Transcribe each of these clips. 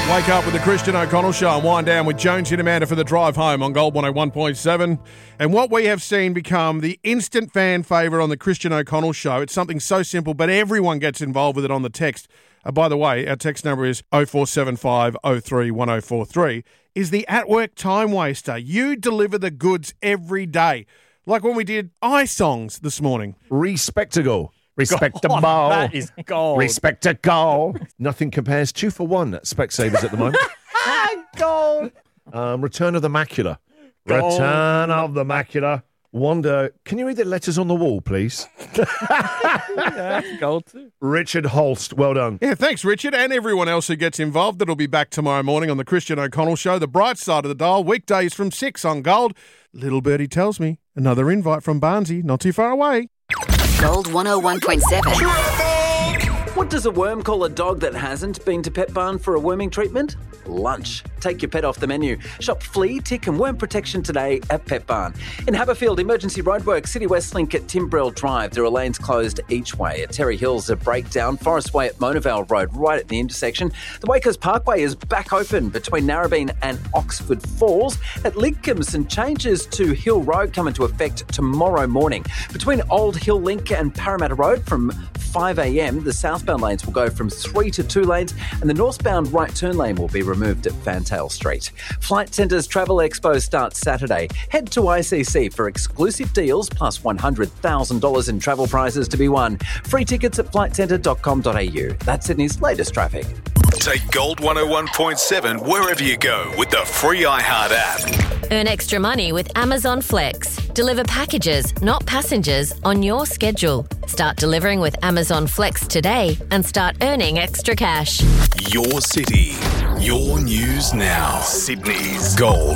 Wake up with the Christian O'Connell Show and wind down with Jonesy and Amanda for the drive home on Gold 101.7. And what we have seen become the instant fan favourite on the Christian O'Connell Show. It's something so simple, but everyone gets involved with it on the text. By the way, our text number is 0475 03 1043, is the at work time waster. You deliver the goods every day. Like when we did songs this morning. Respectable. Respectable. That is gold. Respectable. Nothing compares 2 for 1 at Specsavers at the moment. Gold. Return of the Macula. Gold. Return of the Macula. Wonder, can you read the letters on the wall, please? That's gold too. Richard Holst, well done. Yeah, thanks, Richard, and everyone else who gets involved. That'll be back tomorrow morning on the Christian O'Connell Show, the bright side of the dial, weekdays from 6 on Gold. Little birdie tells me, another invite from Barnsey, not too far away. Gold 101.7. What does a worm call a dog that hasn't been to Pet Barn for a worming treatment? Lunch. Take your pet off the menu. Shop flea, tick and worm protection today at Pet Barn. In Haberfield, emergency roadworks, City West Link at Timbrell Drive. There are lanes closed each way. At Terry Hills, a breakdown. Forest Way at Monavale Road, right at the intersection. The Wakers Parkway is back open between Narrabeen and Oxford Falls. At Lidcombe, some changes to Hill Road come into effect tomorrow morning. Between Old Hill Link and Parramatta Road from 5 a.m, the southbound lanes will go from 3 to 2 lanes and the northbound right turn lane will be removed at Fantail Street. Flight Centre's Travel Expo starts Saturday. Head to ICC for exclusive deals plus $100,000 in travel prizes to be won. Free tickets at flightcentre.com.au. That's Sydney's latest traffic. Take Gold 101.7 wherever you go with the free iHeart app. Earn extra money with Amazon Flex. Deliver packages, not passengers, on your schedule. Start delivering with Amazon Flex today and start earning extra cash. Your city, your news now. Sydney's Gold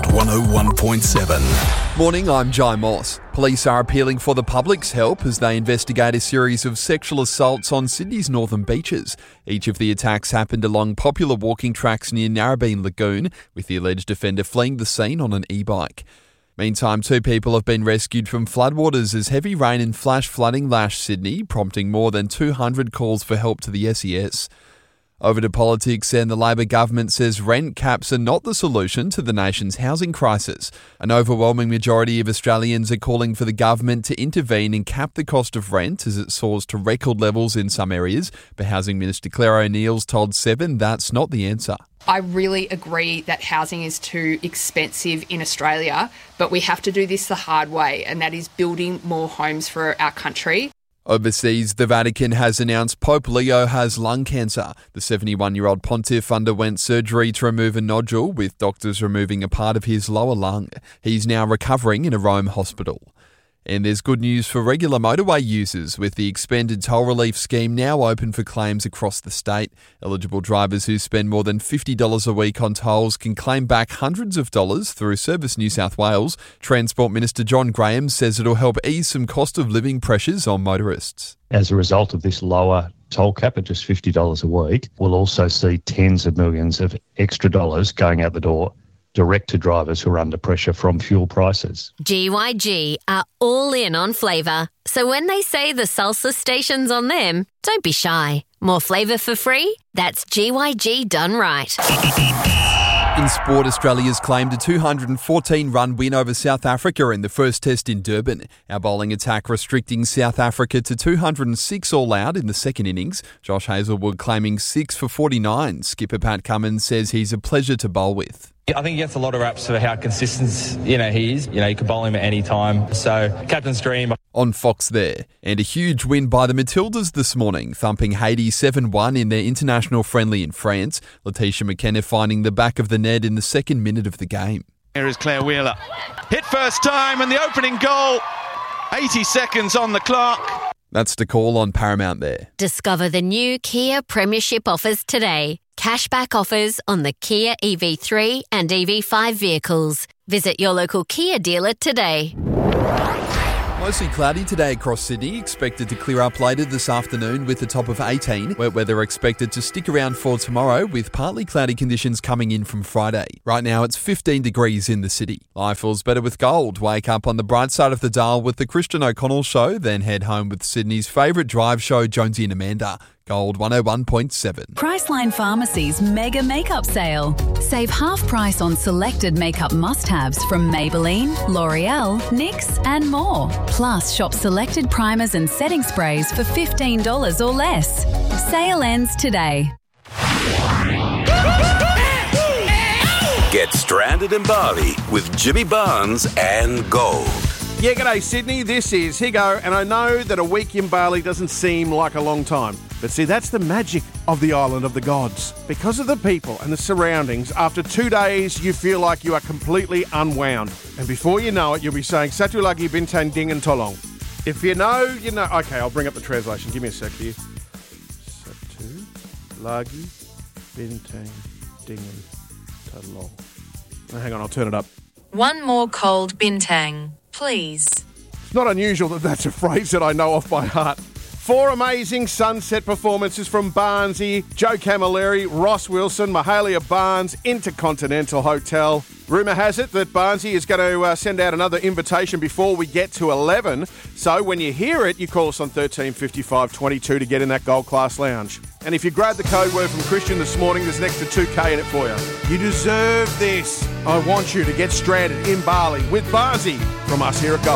101.7. Morning, I'm Jai Moss. Police are appealing for the public's help as they investigate a series of sexual assaults on Sydney's northern beaches. Each of the attacks happened along popular walking tracks near Narrabeen Lagoon, with the alleged offender fleeing the scene on an e-bike. Meantime, 2 people have been rescued from floodwaters as heavy rain and flash flooding lashed Sydney, prompting more than 200 calls for help to the SES. Over to politics, and the Labor government says rent caps are not the solution to the nation's housing crisis. An overwhelming majority of Australians are calling for the government to intervene and cap the cost of rent as it soars to record levels in some areas. But Housing Minister Claire O'Neill's told Seven that's not the answer. I really agree that housing is too expensive in Australia, but we have to do this the hard way, and that is building more homes for our country. Overseas, the Vatican has announced Pope Leo has lung cancer. The 71-year-old pontiff underwent surgery to remove a nodule, with doctors removing a part of his lower lung. He's now recovering in a Rome hospital. And there's good news for regular motorway users, with the expanded toll relief scheme now open for claims across the state. Eligible drivers who spend more than $50 a week on tolls can claim back hundreds of dollars through Service New South Wales. Transport Minister John Graham says it'll help ease some cost of living pressures on motorists. As a result of this lower toll cap at just $50 a week, we'll also see tens of millions of extra dollars going out the door direct to drivers who are under pressure from fuel prices. GYG are all in on flavour. So when they say the salsa station's on them, don't be shy. More flavour for free? That's GYG done right. In sport, Australia's claimed a 214-run win over South Africa in the first test in Durban. Our bowling attack restricting South Africa to 206 all-out in the second innings. Josh Hazlewood claiming 6 for 49. Skipper Pat Cummins says he's a pleasure to bowl with. I think he gets a lot of raps for how consistent, he is. You can bowl him at any time. So, captain's dream. On Fox there. And a huge win by the Matildas this morning, thumping Haiti 7-1 in their international friendly in France. Letitia McKenna finding the back of the net in the second minute of the game. Here is Claire Wheeler. Hit first time and the opening goal. 80 seconds on the clock. That's the call on Paramount there. Discover the new Kia Premiership offers today. Cashback offers on the Kia EV3 and EV5 vehicles. Visit your local Kia dealer today. Mostly cloudy today across Sydney, expected to clear up later this afternoon with a top of 18. Wet weather expected to stick around for tomorrow with partly cloudy conditions coming in from Friday. Right now it's 15 degrees in the city. Life feels better with gold. Wake up on the bright side of the dial with the Christian O'Connell Show, then head home with Sydney's favourite drive show, Jonesy and Amanda. Gold 101.7. Priceline Pharmacy's mega makeup sale. Save half price on selected makeup must-haves from Maybelline, L'Oreal, NYX and more. Plus, shop selected primers and setting sprays for $15 or less. Sale ends today. Get stranded in Bali with Jimmy Barnes and Gold. Yeah, g'day Sydney, this is Higo, and I know that a week in Bali doesn't seem like a long time. But see, that's the magic of the island of the gods. Because of the people and the surroundings, after 2 days, you feel like you are completely unwound. And before you know it, you'll be saying, Satu lagi bintang dingin tolong. If you know, you know. Okay, I'll bring up the translation. Give me a sec here. Satu lagi bintang dingin tolong. Oh, hang on, I'll turn it up. One more cold bintang, please. It's not unusual that that's a phrase that I know off by heart. 4 amazing sunset performances from Barnesy, Joe Camilleri, Ross Wilson, Mahalia Barnes, Intercontinental Hotel. Rumour has it that Barnesy is going to send out another invitation before we get to 11. So when you hear it, you call us on 13 55 22 to get in that gold class lounge. And if you grab the code word from Christian this morning, there's an extra $2K in it for you. You deserve this. I want you to get stranded in Bali with Barnesy from us here at Gold.